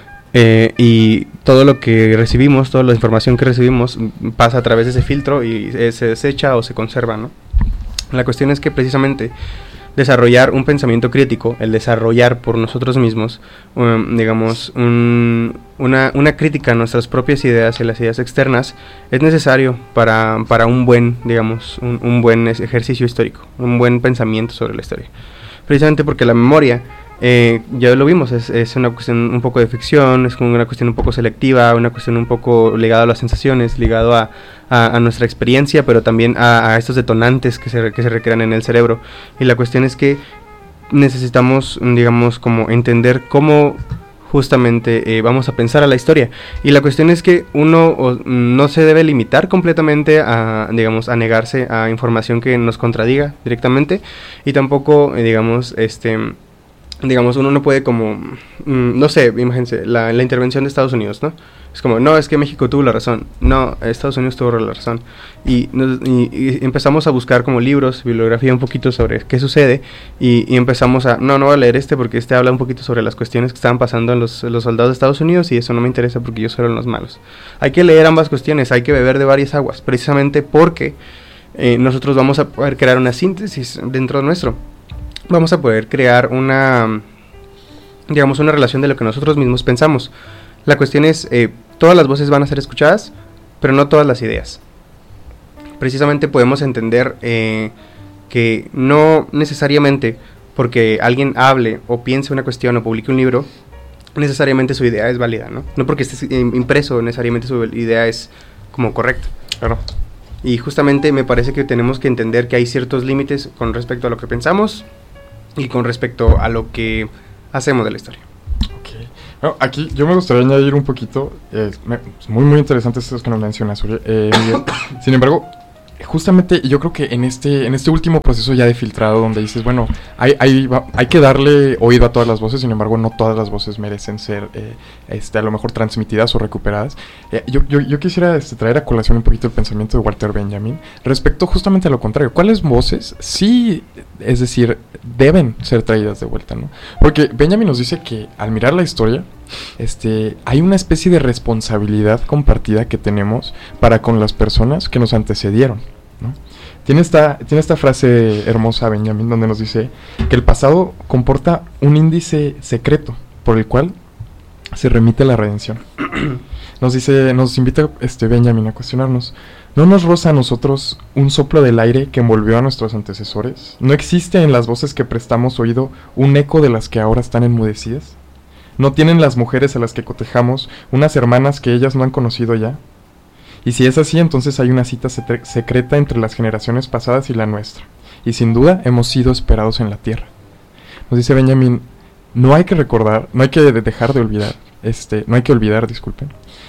eh, y todo lo que recibimos, toda la información que recibimos pasa a través de ese filtro y eh, se desecha o se conserva, ¿no? La cuestión es que precisamente desarrollar un pensamiento crítico, el desarrollar por nosotros mismos, um, digamos, un, una, una crítica a nuestras propias ideas y las ideas externas, es necesario para, para un buen, digamos, un, un buen ejercicio histórico, un buen pensamiento sobre la historia. Precisamente porque la memoria, eh, ya lo vimos, es, es una cuestión un poco de ficción, es como una cuestión un poco selectiva, una cuestión un poco ligada a las sensaciones, ligado a, a, a nuestra experiencia, pero también a, a estos detonantes que se, que se recrean en el cerebro. Y la cuestión es que necesitamos, digamos, como entender cómo justamente eh, vamos a pensar a la historia. Y la cuestión es que uno o, no se debe limitar completamente a, digamos, a negarse a información que nos contradiga directamente, y tampoco, eh, digamos, este... digamos, uno no puede como, mmm, no sé, imagínense, la, la intervención de Estados Unidos, ¿no? Es como, no, es que México tuvo la razón. No, Estados Unidos tuvo la razón. Y, y, y empezamos a buscar como libros, bibliografía un poquito sobre qué sucede, y, y empezamos a, no, no voy a leer este porque este habla un poquito sobre las cuestiones que estaban pasando en los, los soldados de Estados Unidos, y eso no me interesa porque ellos fueron los malos. Hay que leer ambas cuestiones, hay que beber de varias aguas, precisamente porque eh, nosotros vamos a poder crear una síntesis dentro de nuestro. Vamos a poder crear una, digamos, una relación de lo que nosotros mismos pensamos. La cuestión es, eh, todas las voces van a ser escuchadas, pero no todas las ideas. Precisamente podemos entender eh, que no necesariamente porque alguien hable o piense una cuestión o publique un libro, necesariamente su idea es válida, ¿no? No porque esté impreso necesariamente su idea es como correcta. Claro. Y justamente me parece que tenemos que entender que hay ciertos límites con respecto a lo que pensamos y con respecto a lo que hacemos de la historia. Okay. Bueno, aquí yo me gustaría añadir un poquito, eh, me, muy muy interesante esto que nos mencionas, eh, Miguel. Sin embargo, justamente yo creo que en este en este último proceso ya de filtrado, donde dices, bueno, hay hay, hay que darle oído a todas las voces, sin embargo no todas las voces merecen ser eh, este, a lo mejor transmitidas o recuperadas. Eh, yo, yo, yo quisiera este, traer a colación un poquito el pensamiento de Walter Benjamin respecto justamente a lo contrario. ¿Cuáles voces sí, es decir, deben ser traídas de vuelta, ¿no? Porque Benjamin nos dice que al mirar la historia, este, hay una especie de responsabilidad compartida que tenemos para con las personas que nos antecedieron, ¿no? Tiene esta, tiene esta frase hermosa Benjamin donde nos dice que el pasado comporta un índice secreto por el cual se remite la redención. Nos dice, nos invita este Benjamin a cuestionarnos: ¿no nos roza a nosotros un soplo del aire que envolvió a nuestros antecesores? ¿No existe en las voces que prestamos oído un eco de las que ahora están enmudecidas? ¿No tienen las mujeres a las que cotejamos unas hermanas que ellas no han conocido ya? Y si es así, entonces hay una cita se- secreta entre las generaciones pasadas y la nuestra, y sin duda hemos sido esperados en la tierra. Nos dice Benjamin, no hay que recordar, no hay que dejar de olvidar, este, no hay que olvidar, disculpen,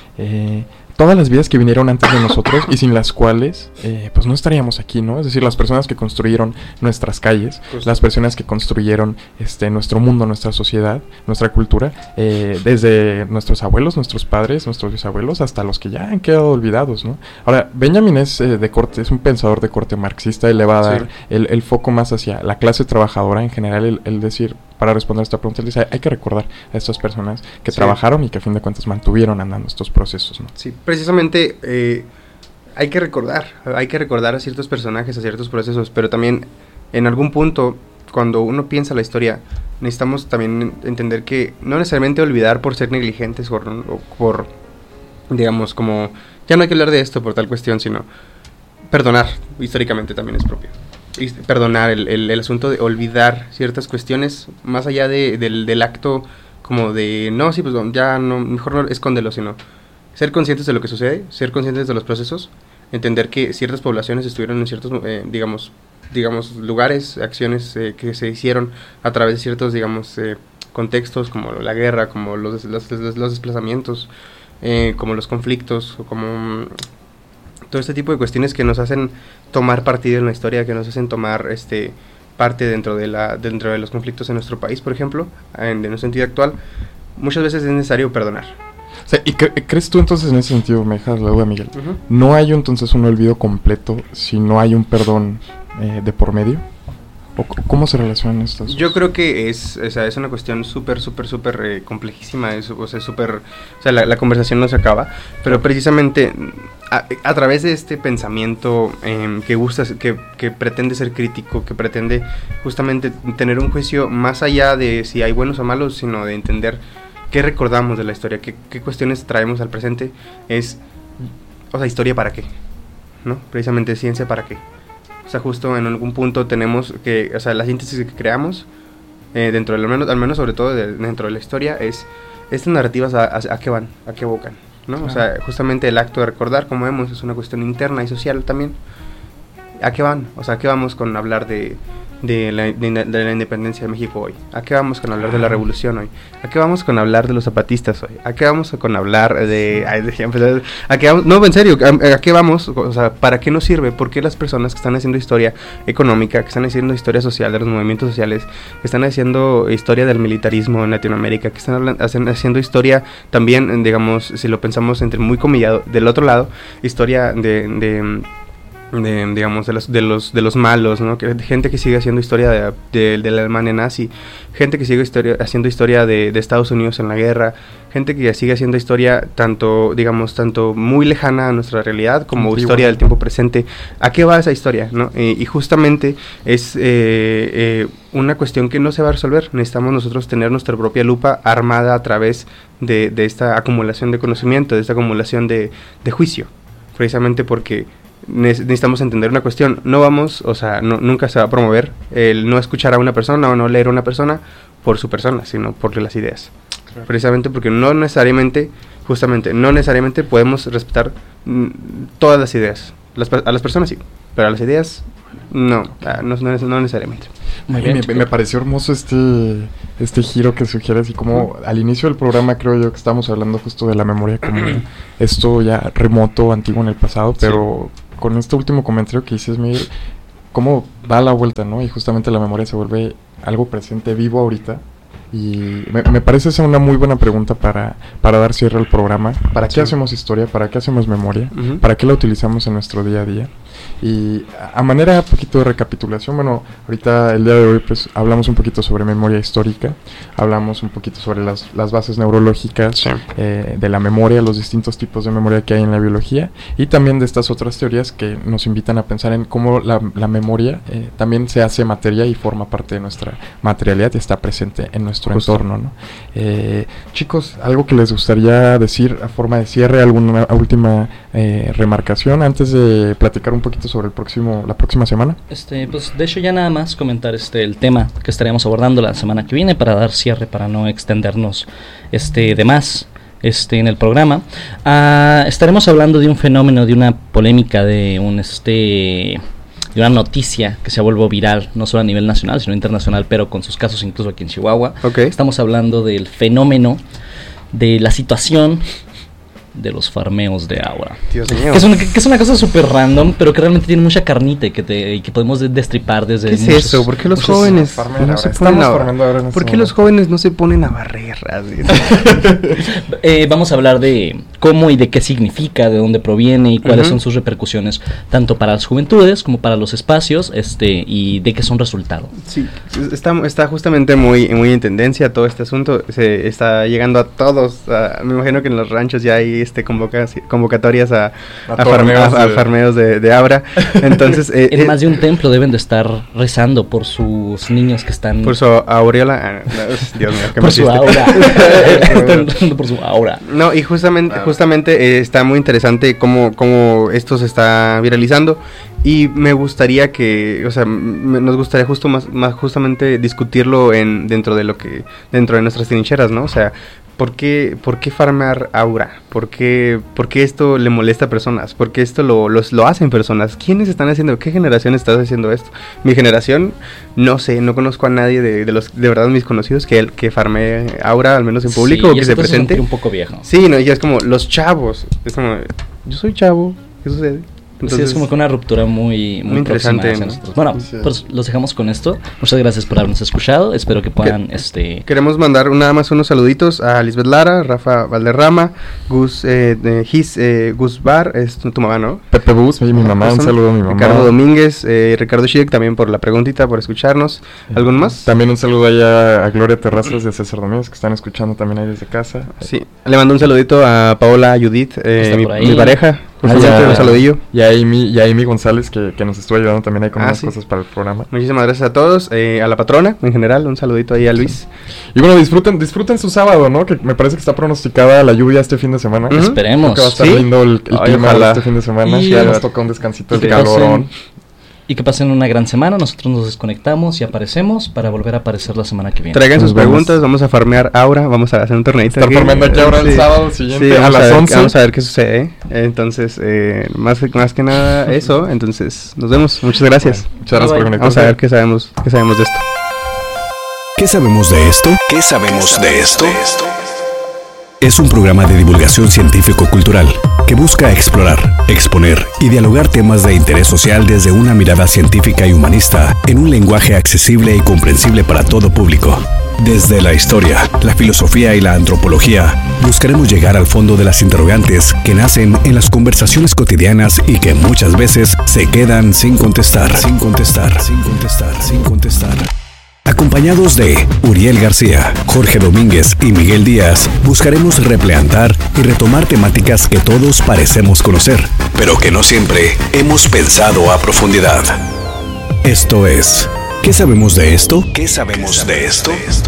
eh, todas las vidas que vinieron antes de nosotros y sin las cuales eh, pues no estaríamos aquí, ¿no? Es decir, las personas que construyeron nuestras calles, Justo. las personas que construyeron este nuestro mundo, nuestra sociedad, nuestra cultura, eh, desde nuestros abuelos, nuestros padres, nuestros bisabuelos, hasta los que ya han quedado olvidados, ¿no? Ahora, Benjamin es eh, de corte, es un pensador de corte marxista y le va a dar sí. el, el foco más hacia la clase trabajadora en general, el, el decir, para responder a esta pregunta, él dice, hay que recordar a estas personas que sí. trabajaron y que a fin de cuentas mantuvieron andando estos procesos, ¿no? Sí, precisamente eh, hay que recordar, hay que recordar a ciertos personajes, a ciertos procesos, pero también en algún punto, cuando uno piensa la historia, necesitamos también entender que no necesariamente olvidar por ser negligentes o, o por, digamos, como, ya no hay que hablar de esto por tal cuestión, sino perdonar, históricamente también es propio. Y perdonar, el, el, el asunto de olvidar ciertas cuestiones, más allá de, del, del acto como de, no, sí, pues ya no, mejor no escóndelo, sino ser conscientes de lo que sucede, ser conscientes de los procesos, entender que ciertas poblaciones estuvieron en ciertos, eh, digamos, digamos, lugares, acciones eh, que se hicieron a través de ciertos, digamos, eh, contextos, como la guerra, como los, los, los, los desplazamientos, eh, como los conflictos, o como um, todo este tipo de cuestiones que nos hacen tomar partido en la historia, que nos hacen tomar este parte dentro de la dentro de los conflictos en nuestro país, por ejemplo, en, en un sentido actual, muchas veces es necesario perdonar. O sea, ¿y cre- crees tú entonces en ese sentido, me dejas la duda, Miguel? Uh-huh. ¿No hay entonces un olvido completo si no hay un perdón eh, de por medio? ¿O c- cómo se relacionan estas? Yo creo que es, o sea, es una cuestión súper, súper, súper eh, complejísima, es, o sea, súper, o sea, la, la conversación no se acaba, pero precisamente a, a través de este pensamiento eh, que gusta, que, que pretende ser crítico, que pretende justamente tener un juicio más allá de si hay buenos o malos, sino de entender qué recordamos de la historia, qué, qué cuestiones traemos al presente, es, o sea, historia para qué, ¿no? Precisamente ciencia para qué. O sea, justo en algún punto tenemos que, o sea, la síntesis que creamos, eh, dentro del menos, al menos sobre todo de, dentro de la historia, es, estas narrativas a, a, a qué van, a qué evocan, ¿no? Claro. O sea, justamente el acto de recordar, como vemos, es una cuestión interna y social también. ¿A qué van? O sea, ¿a qué vamos con hablar de, de, la, de, de la independencia de México hoy? ¿A qué vamos con hablar de la revolución hoy? ¿A qué vamos con hablar de los zapatistas hoy? ¿A qué vamos con hablar de... Ay, de ¿A qué vamos? No, en serio, ¿a, a qué vamos? O sea, ¿para qué nos sirve? ¿Por qué las personas que están haciendo historia económica, que están haciendo historia social de los movimientos sociales, que están haciendo historia del militarismo en Latinoamérica, que están hablando, hacen, haciendo historia también, digamos, si lo pensamos entre muy comillado, del otro lado, historia de... de De, digamos de los de los de los malos, ¿no? Que gente que sigue haciendo historia de, de, de la Alemania nazi, gente que sigue historia, haciendo historia de, de Estados Unidos en la guerra, gente que sigue haciendo historia tanto, digamos, tanto muy lejana a nuestra realidad como sí, historia bueno. del tiempo presente. ¿A qué va esa historia, no? Eh, y justamente es eh, eh, una cuestión que no se va a resolver. Necesitamos nosotros tener nuestra propia lupa armada a través de, de esta acumulación de conocimiento, de esta acumulación de, de juicio, precisamente porque necesitamos entender una cuestión. No vamos, o sea, no, nunca se va a promover el no escuchar a una persona o no leer a una persona por su persona, sino por las ideas. Claro. Precisamente porque no necesariamente, justamente, no necesariamente podemos respetar mm, todas las ideas. Las, a las personas sí, pero a las ideas no, no, no, no necesariamente. Muy bien, me, me pareció hermoso este este giro que sugieres y como uh-huh. al inicio del programa creo yo que estamos hablando justo de la memoria como esto ya remoto, antiguo en el pasado, pero sí. con este último comentario que dices, Miguel, cómo da la vuelta, ¿no? Y justamente la memoria se vuelve algo presente, vivo ahorita. Y me, me parece esa una muy buena pregunta para, para dar cierre al programa. ¿Para qué sí. hacemos historia? ¿Para qué hacemos memoria? Uh-huh. ¿Para qué la utilizamos en nuestro día a día? Y a manera un poquito de recapitulación, bueno, ahorita el día de hoy pues hablamos un poquito sobre memoria histórica, hablamos un poquito sobre las, las bases neurológicas sí. eh, de la memoria, los distintos tipos de memoria que hay en la biología y también de estas otras teorías que nos invitan a pensar en cómo la, la memoria eh, también se hace materia y forma parte de nuestra materialidad y está presente en nuestro Justo. entorno, ¿no? Eh, chicos, algo que les gustaría decir a forma de cierre, alguna última eh, remarcación antes de platicar un poquito sobre el próximo la próxima semana. Este, pues de hecho ya nada más comentar este el tema que estaríamos abordando la semana que viene para dar cierre, para no extendernos este de más este en el programa. Uh, estaremos hablando de un fenómeno, de una polémica, de un este de una noticia que se vuelve viral, no solo a nivel nacional, sino internacional, pero con sus casos incluso aquí en Chihuahua. Okay. Estamos hablando del fenómeno de la situación de los farmeos de Aura. Dios mío. Que es una, que, que es una cosa súper random, pero que realmente tiene mucha carnita y que, te, y que podemos de, destripar desde... ¿Qué es muchos, eso? ¿Por qué los jóvenes no se ponen a, ¿Por qué momento. los jóvenes no se ponen a barrer? eh, vamos a hablar de cómo y de qué significa, de dónde proviene y cuáles uh-huh. son sus repercusiones, tanto para las juventudes como para los espacios, este y de qué son resultado. Sí, está, está justamente muy, muy en tendencia todo este asunto, se está llegando a todos, a, me imagino que en los ranchos ya hay este convoca, convocatorias a, a, a, farmeos, farmeos, de... a farmeos de, de Aura. Entonces, eh, en eh, más de un templo deben de estar rezando por sus niños que están... Por su aureola. Ah, no, Dios mío, ¿qué por su aura. Están rezando por su aura. No, y justamente, ah. justamente eh, está muy interesante cómo, cómo esto se está viralizando. Y me gustaría que, o sea, me, nos gustaría justo más, más justamente discutirlo en dentro de lo que, dentro de nuestras trincheras, ¿no? O sea, ¿por qué, por qué farmear Aura? ¿Por qué, por qué esto le molesta a personas? ¿Por qué esto lo, los, lo hacen personas? ¿Quiénes están haciendo? ¿Qué generación está haciendo esto? Mi generación, no sé, no conozco a nadie de, de los, de verdad, mis conocidos que, que farmee Aura, al menos en público, sí, o que se presente. Un poco viejo. Sí, no, y es como, los chavos, es como, yo soy chavo, ¿qué sucede? Entonces, sí, es como que una ruptura muy, muy, muy interesante hacia nosotros. Bueno, sí. pues los dejamos con esto. Muchas gracias por habernos escuchado. Espero que puedan... Que, este Queremos mandar nada más unos saluditos a Lisbeth Lara, Rafa Valderrama, Gus eh, de Gis, eh, Gus Bar, es tu, tu mamá, ¿no? Pepe Bus, mi mamá, un saludo a mi mamá. Ricardo Domínguez, eh, Ricardo Shidek también por la preguntita, por escucharnos. ¿Algún más? También un saludo allá a Gloria Terrazas y a César Domínguez, que están escuchando también ahí desde casa. Sí, le mando un saludito a Paola Judith, eh, mi, mi pareja. Por favor, ah, un saludillo. Y a Amy, y a Amy González, que, que nos estuvo ayudando también ahí con ah, unas sí. cosas para el programa. Muchísimas gracias a todos, eh, a la patrona en general, un saludito ahí a Luis. Y bueno, disfruten disfruten su sábado, ¿no? Que me parece que está pronosticada la lluvia este fin de semana. Uh-huh. Esperemos. Creo que va a estar ¿Sí? lindo el, el clima este fin de semana. Y ya nos toca un descansito del calorón. Y que pasen una gran semana. Nosotros nos desconectamos y aparecemos para volver a aparecer la semana que viene. Traigan sus preguntas, vamos a farmear Aura, vamos a hacer un torneito. Estar farmeando aquí Aura sí. el sábado siguiente sí, a las a once. Vamos a ver qué sucede. Entonces, eh, más, más que nada eso. Entonces, nos vemos. Muchas gracias. Bueno, muchas gracias por conectarse. Vamos a ver qué sabemos, qué sabemos de esto. ¿Qué sabemos de esto? ¿Qué sabemos de esto? Es un programa de divulgación científico-cultural que busca explorar, exponer y dialogar temas de interés social desde una mirada científica y humanista en un lenguaje accesible y comprensible para todo público. Desde la historia, la filosofía y la antropología, buscaremos llegar al fondo de las interrogantes que nacen en las conversaciones cotidianas y que muchas veces se quedan sin contestar, sin contestar, sin contestar, sin contestar. Acompañados de Uriel García, Jorge Domínguez y Miguel Díaz, buscaremos replantear y retomar temáticas que todos parecemos conocer, pero que no siempre hemos pensado a profundidad. Esto es, ¿qué sabemos de esto? ¿Qué sabemos de esto?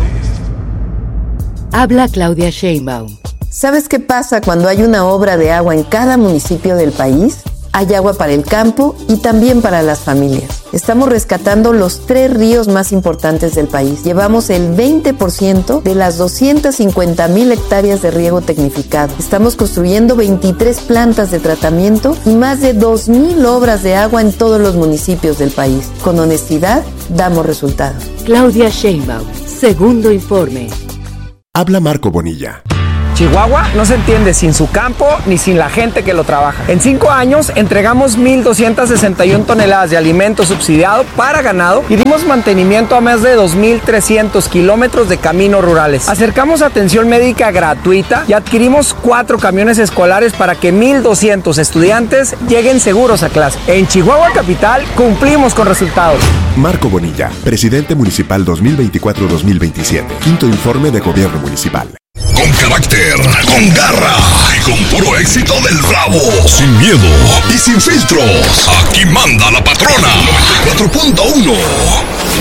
Habla Claudia Sheinbaum. ¿Sabes qué pasa cuando hay una obra de agua en cada municipio del país? hay agua para el campo y también para las familias. Estamos rescatando los tres ríos más importantes del país. Llevamos el veinte por ciento de las doscientas cincuenta mil hectáreas de riego tecnificado. Estamos construyendo veintitrés plantas de tratamiento y más de dos mil obras de agua en todos los municipios del país. Con honestidad, damos resultados. Claudia Sheinbaum, segundo informe. Habla Marco Bonilla. Chihuahua no se entiende sin su campo ni sin la gente que lo trabaja. En cinco años entregamos mil doscientas sesenta y una toneladas de alimento subsidiado para ganado y dimos mantenimiento a más de dos mil trescientos kilómetros de caminos rurales. Acercamos atención médica gratuita y adquirimos cuatro camiones escolares para que mil doscientos estudiantes lleguen seguros a clase. En Chihuahua Capital cumplimos con resultados. Marco Bonilla, presidente municipal dos mil veinticuatro a dos mil veintisiete. Quinto informe de gobierno municipal. Con carácter, con garra y con puro éxito del Bravo. Sin miedo y sin filtros. Aquí manda la patrona. noventa y cuatro punto uno.